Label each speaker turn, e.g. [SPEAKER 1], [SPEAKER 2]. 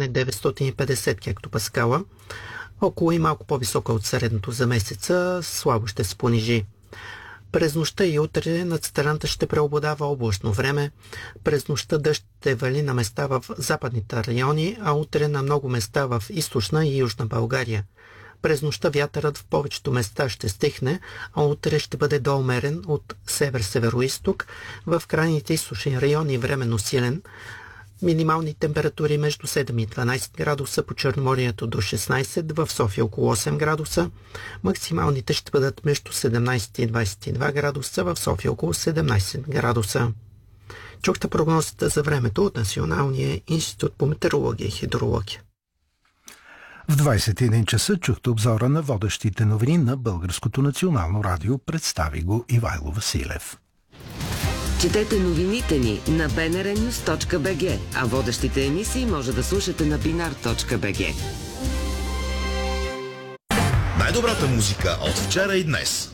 [SPEAKER 1] е 950 хектопаскала, около и малко по-висока от средното за месеца, слабо ще се понижи. През нощта и утре над страната ще преобладава облачно време. През нощта дъжд ще вали на места в западните райони, а утре на много места в източна и южна България. През нощта вятърът в повечето места ще стихне, а утре ще бъде доумерен от север-североизток, в крайните източни райони временно силен. Минимални температури между 7 и 12 градуса, по Черноморието до 16, в София около 8 градуса. Максималните ще бъдат между 17 и 22 градуса, в София около 17 градуса. Чухте прогнозата за времето от Националния институт по метеорология и хидрология.
[SPEAKER 2] В 21 часа чухте обзора на водещите новини на Българското национално радио. Представи го Ивайло Василев.
[SPEAKER 3] Четете новините ни на bnrnews.bg, а водещите емисии може да слушате на binar.bg.
[SPEAKER 4] Най-добрата музика от вчера и днес.